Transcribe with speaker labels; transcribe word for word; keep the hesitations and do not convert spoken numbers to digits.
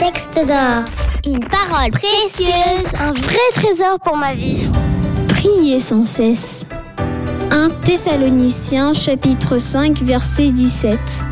Speaker 1: texte d'or. Une parole précieuse, un vrai trésor pour ma vie.
Speaker 2: Priez sans cesse. un Thessaloniciens chapitre cinq verset dix-sept.